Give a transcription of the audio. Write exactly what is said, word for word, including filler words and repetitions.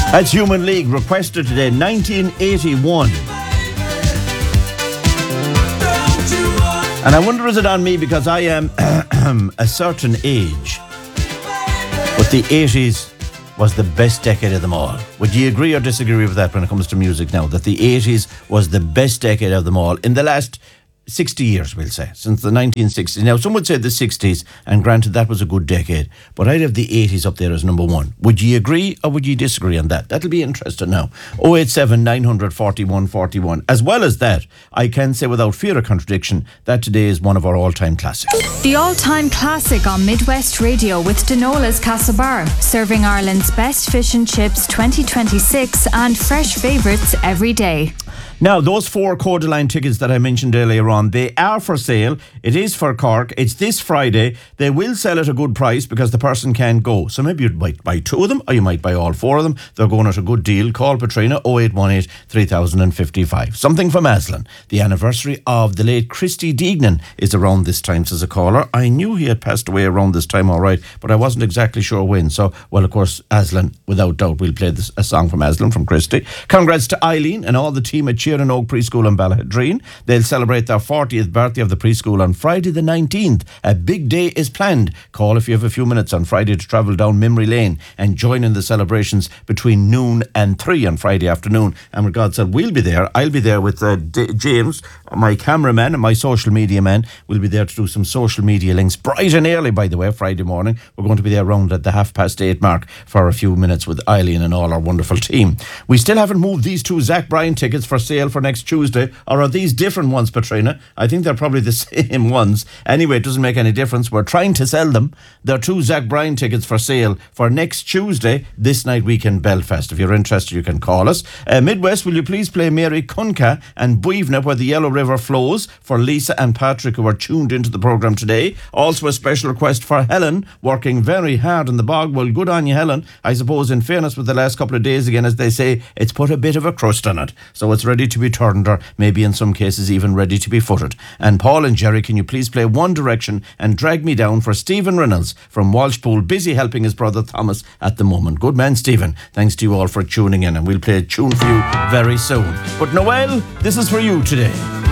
That's Human League, requested today, nineteen eighty-one. And I wonder, is it on me because I am a certain age, but the eighties was the best decade of them all. Would you agree or disagree with that when it comes to music now, that the eighties was the best decade of them all in the last sixty years, we'll say, since the nineteen sixties. Now, some would say the sixties, and granted that was a good decade, but I'd have the eighties up there as number one. Would you agree or would you disagree on that? That'll be interesting now. oh eight seven, nine hundred, forty-one forty-one. As well as that, I can say without fear of contradiction that today is one of our all-time classics. The all-time classic on Midwest Radio with Denola's Castlebar, serving Ireland's best fish and chips twenty twenty-six and fresh favourites every day. Now, those four Codaline tickets that I mentioned earlier on, they are for sale. It is for Cork. It's this Friday. They will sell at a good price because the person can't go. So maybe you might buy two of them or you might buy all four of them. They're going at a good deal. Call Patrina oh eight one eight, three thousand fifty-five. Something from Aslan. The anniversary of the late Christy Deignan is around this time, says a caller. I knew he had passed away around this time, all right, but I wasn't exactly sure when. So, well, of course, Aslan, without doubt, we'll play this, a song from Aslan, from Christy. Congrats to Eileen and all the team at Cheerin Oak Preschool in Ballahadreen. They'll celebrate their fortieth birthday of the preschool on Friday the nineteenth. A big day is planned. Call if you have a few minutes on Friday to travel down Memory Lane and join in the celebrations between noon and three on Friday afternoon. And with God said, we'll be there. I'll be there with uh, D- James, my cameraman and my social media man. We'll be there to do some social media links. Bright and early, by the way, Friday morning. We're going to be there around at the half past eight mark for a few minutes with Eileen and all our wonderful team. We still haven't moved these two Zach Bryan tickets for sale for next Tuesday, or are these different ones, Patrina? I think they're probably the same ones. Anyway, it doesn't make any difference. We're trying to sell them. They're two Zach Bryan tickets for sale for next Tuesday, this night weekend, Belfast. If you're interested, you can call us. Uh, Midwest, will you please play Mary Cunca and Buivna, Where the Yellow River Flows, for Lisa and Patrick, who are tuned into the programme today. Also a special request for Helen, working very hard in the bog. Well, good on you, Helen. I suppose, in fairness, with the last couple of days, again, as they say, it's put a bit of a crust on it. So it's ready to be turned, or maybe in some cases even ready to be footed. And Paul and Jerry, can you please play One Direction and Drag Me Down for Stephen Reynolds from Walshpool, busy helping his brother Thomas at the moment. Good man, Stephen. Thanks to you all for tuning in, and we'll play a tune for you very soon. But Noel, this is for you today.